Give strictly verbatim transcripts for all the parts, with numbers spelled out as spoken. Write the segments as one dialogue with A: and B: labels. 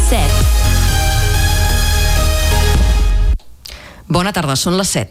A: set.
B: Bona tarda, són les set.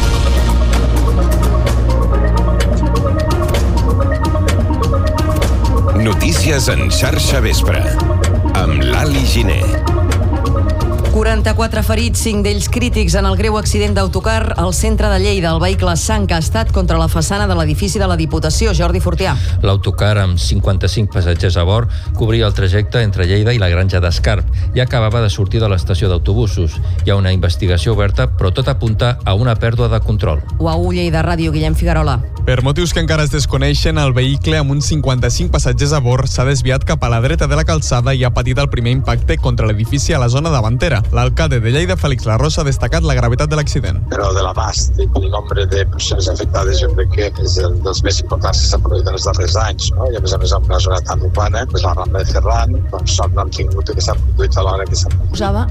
C: Notícies en xarxa vespre, amb l'Ali Giner.
B: quaranta-quatre ferits, cinc d'ells crítics en el greu accident d'autocar al centre de Lleida. El vehicle s'ha encastat contra la façana de l'edifici de la Diputació. Jordi Fortià.
D: L'autocar, amb cinquanta-cinc passatgers a bord, cobria el trajecte entre Lleida i la Granja d'Escarp i acabava de sortir de l'estació d'autobusos. Hi ha una investigació oberta, però tot apunta a una pèrdua de control.
B: U A U Lleida Ràdio, Guillem Figuerola.
E: Per motius que encara es desconeixen, el vehicle amb uns cinquanta-cinc passatgers a bord s'ha desviat cap a la dreta de la calçada i ha patit el primer impacte contra l'edifici a la zona davantera. L'alcalde de Lleida, Félix Larrosa, ha destacat la gravetat de l'accident.
F: Però de l'abast i el nombre de persones afectades jo crec que és un dels més importants que s'ha produït en els darrers anys, no? I a més a més en una zona tan urbana, doncs la Rambla de Ferran, doncs sort no han tingut que s'ha produït a l'hora que s'ha
B: produït.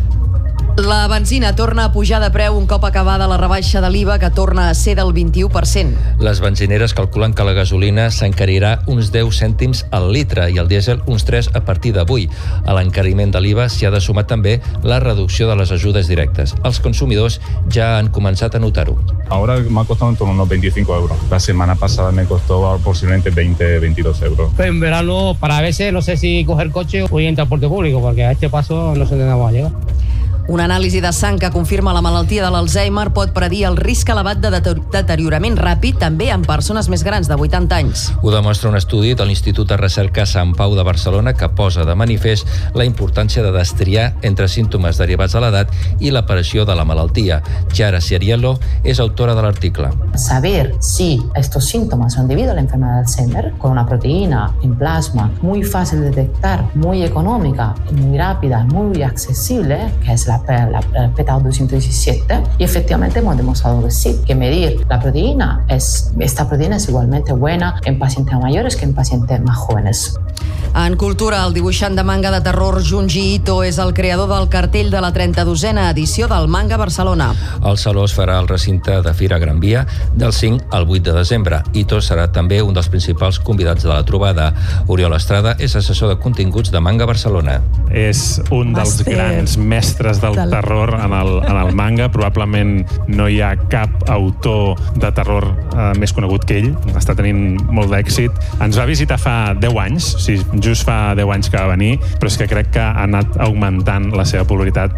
B: La benzina torna a pujar de preu un cop acabada la rebaixa de l'I V A, que torna a ser del vint-i-u per cent.
D: Les benzineres calculen que la gasolina s'encarirà uns deu cèntims al litre i el dièsel uns tres a partir d'avui. A l'encariment de l'I V A s'hi ha de sumar també la reducció de les ajudes directes. Els consumidors ja han començat a notar-ho.
G: Ahora me ha costado en torno a unos veinticinco euros. La semana pasada me costó posiblemente veinte, veintidós euros.
H: En verano, para a veces, no sé si coger coche o ir en transporte público, porque a este paso no sé dónde vamos a llegar.
B: Una anàlisi de sang que confirma la malaltia de l'Alzheimer pot predir el risc elevat de deteriorament ràpid també en persones més grans de vuitanta anys.
D: Ho demostra un estudi de l'Institut de Recerca Sant Pau de Barcelona que posa de manifest la importància de destriar entre símptomes derivats de l'edat i l'aparició de la malaltia. Chiara Ciariello és autora de l'article.
I: Saber si estos síntomas son debido a la enfermedad de Alzheimer, con una proteína en plasma muy fácil de detectar, muy económica, muy rápida, muy accesible, que es la La, la, la P E T A doscientos diecisiete, y efectivamente hemos demostrado que sí, que medir la proteína, es, esta proteína es igualmente buena en pacientes mayores que en pacientes más jóvenes.
B: En cultura, el dibuixant de manga de terror Junji Ito és el creador del cartell de la trenta-dosena edició del Manga Barcelona.
D: El saló es farà al recinte de Fira Gran Via del cinc al vuit de desembre. Ito serà també un dels principals convidats de la trobada. Oriol Estrada és assessor de continguts de Manga Barcelona.
J: És un dels
B: Master.
J: grans mestres del
B: Del...
J: terror en el, en el manga. Probablement no hi ha cap autor de terror eh, més conegut que ell. Està tenint molt d'èxit. Ens va visitar fa deu anys, o sigui, just fa deu anys que va venir, però és que crec que ha anat augmentant la seva popularitat.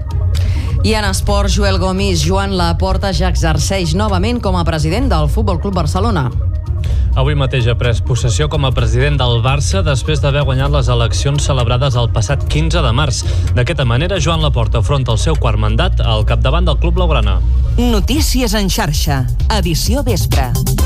B: I en esports, Joel Gomis, Joan Laporta ja exerceix novament com a president del Futbol Club Barcelona.
K: Avui mateix ha pres possessió com a president del Barça després d'haver guanyat les eleccions celebrades el passat quinze de març. D'aquesta manera, Joan Laporta afronta el seu quart mandat al capdavant del club blaugrana.
A: Notícies en xarxa, edició vespre.